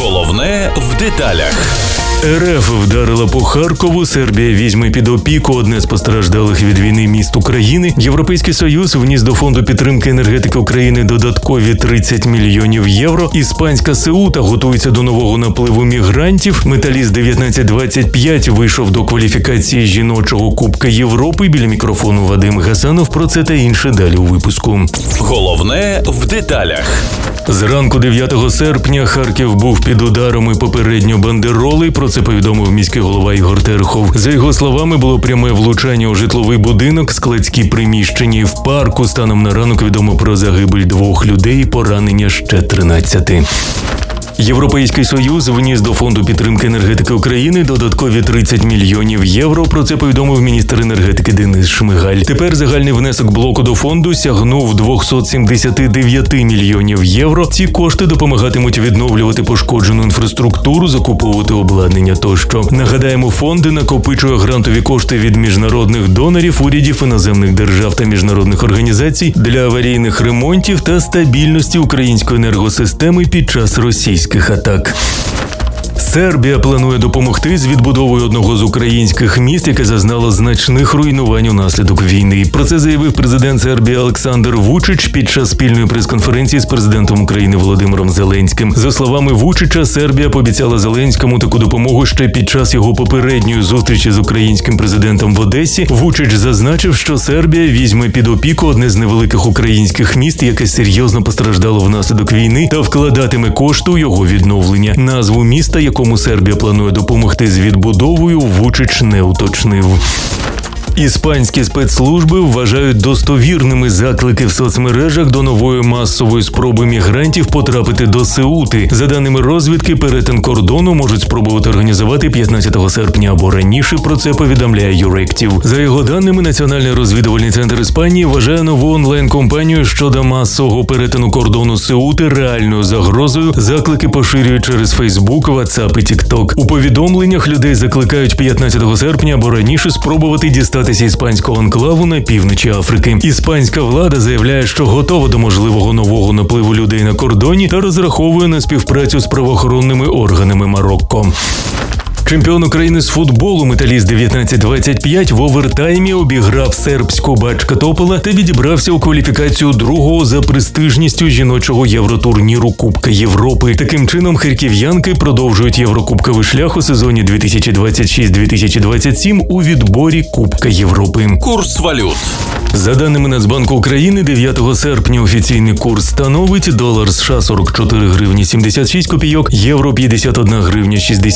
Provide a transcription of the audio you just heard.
Головне в деталях. РФ вдарила по Харкову, Сербія візьме під опіку одне з постраждалих від війни міст України. Європейський Союз вніс до Фонду підтримки енергетики України додаткові 30 мільйонів євро. Іспанська Сеута готується до нового напливу мігрантів. Металіст 1925 вийшов до кваліфікації жіночого Кубка Європи. Біля мікрофону Вадим Гасанов. Про це та інше далі у випуску. Головне в деталях. Зранку 9 серпня Харків був під ударами попередньо бандероли. Про це повідомив міський голова Ігор Терехов. За його словами, було пряме влучання у житловий будинок, складські приміщення і в парку. Станом на ранок відомо про загибель 2 людей і поранення ще 13. Європейський Союз вніс до Фонду підтримки енергетики України додаткові 30 мільйонів євро. Про це повідомив міністр енергетики Денис Шмигаль. Тепер загальний внесок блоку до фонду сягнув 279 мільйонів євро. Ці кошти допомагатимуть відновлювати пошкоджену інфраструктуру, закуповувати обладнання тощо. Нагадаємо, фонд накопичує грантові кошти від міжнародних донорів, урядів іноземних держав та міжнародних організацій для аварійних ремонтів та стабільності української енергосистеми під час російських атак. Сербія планує допомогти з відбудовою одного з українських міст, яке зазнало значних руйнувань унаслідок війни. Про це заявив президент Сербії Олександр Вучич під час спільної прес-конференції з президентом України Володимиром Зеленським. За словами Вучича, Сербія пообіцяла Зеленському таку допомогу ще під час його попередньої зустрічі з українським президентом в Одесі. Вучич зазначив, що Сербія візьме під опіку одне з невеликих українських міст, яке серйозно постраждало внаслідок війни, та вкладатиме кошти у його відновлення. Назву міста, якому Сербія планує допомогти з відбудовою, Вучич не уточнив. Іспанські спецслужби вважають достовірними заклики в соцмережах до нової масової спроби мігрантів потрапити до Сеути. За даними розвідки, перетин кордону можуть спробувати організувати 15 серпня або раніше, про це повідомляє Юректів. За його даними, Національний розвідувальний центр Іспанії вважає нову онлайн-компанію щодо масового перетину кордону Сеути реальною загрозою. Заклики поширюють через Фейсбук, Ватсап і Тікток. У повідомленнях людей закликають 15 серпня або раніше спробувати дістатися іспанського анклаву на півночі Африки. Іспанська влада заявляє, що готова до можливого нового напливу людей на кордоні та розраховує на співпрацю з правоохоронними органами Марокко. Чемпіон України з футболу металіст 1925 в овертаймі обіграв сербську Бачка Топола та відібрався у кваліфікацію другого за престижністю жіночого євротурніру Кубка Європи. Таким чином, харків'янки продовжують єврокубковий шлях у сезоні 2026-2027 у відборі Кубка Європи. Курс валют. За даними Нацбанку України, 9 серпня офіційний курс становить долар США 44 гривні 76 копійок, євро 51 гривня 60